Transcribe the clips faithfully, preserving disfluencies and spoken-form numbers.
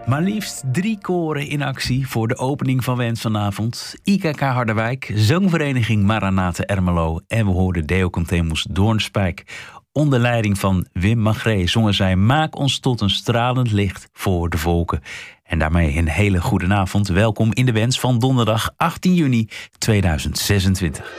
Maar liefst drie koren in actie voor de opening van Wens vanavond. I K K Harderwijk, Zangvereniging Maranatha Ermelo en we hoorden Deo Contemus Doornspijk. Onder leiding van Wim Magree zongen zij Maak ons tot een stralend licht voor de volken. En daarmee een hele goede avond. Welkom in de Wens van donderdag achttien juni tweeduizend zesentwintig.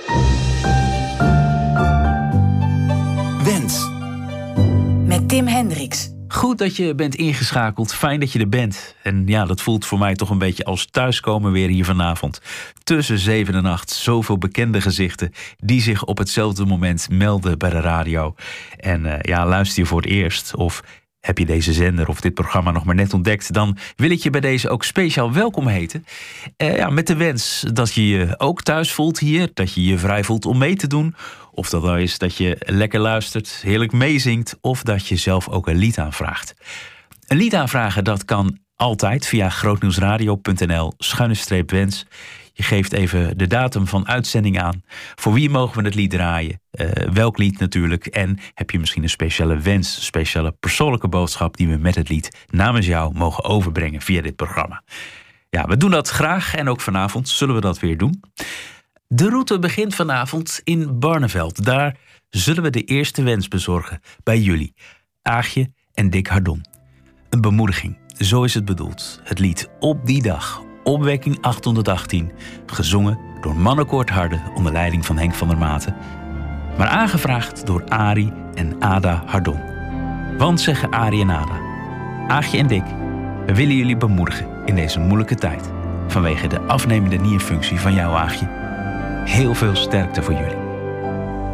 Wens met Tim Hendricks. Goed dat je bent ingeschakeld. Fijn dat je er bent. En ja, dat voelt voor mij toch een beetje als thuiskomen weer hier vanavond. Tussen zeven en acht. Zoveel bekende gezichten die zich op hetzelfde moment melden bij de radio. En uh, ja, luister je voor het eerst of heb je deze zender of dit programma nog maar net ontdekt, dan wil ik je bij deze ook speciaal welkom heten. Uh, ja, met de wens dat je je ook thuis voelt hier. Dat je je vrij voelt om mee te doen. Of dat nou is dat je lekker luistert, heerlijk meezingt, of dat je zelf ook een lied aanvraagt. Een lied aanvragen, dat kan altijd via grootnieuwsradio punt n l schuine streep wens. Je geeft even de datum van uitzending aan. Voor wie mogen we het lied draaien? Uh, welk lied natuurlijk? En heb je misschien een speciale wens, een speciale persoonlijke boodschap die we met het lied namens jou mogen overbrengen via dit programma? Ja, we doen dat graag en ook vanavond zullen we dat weer doen. De route begint vanavond in Barneveld. Daar zullen we de eerste wens bezorgen bij jullie, Aagje en Dick Hardon. Een bemoediging, zo is het bedoeld. Het lied Op die dag, Opwekking achthonderdachttien, gezongen door Mannenkoord Harde onder leiding van Henk van der Maten, maar aangevraagd door Arie en Ada Hardon. Want zeggen Arie en Ada, Aagje en Dick, we willen jullie bemoedigen in deze moeilijke tijd. Vanwege de afnemende nierfunctie van jouw Aagje. Heel veel sterkte voor jullie.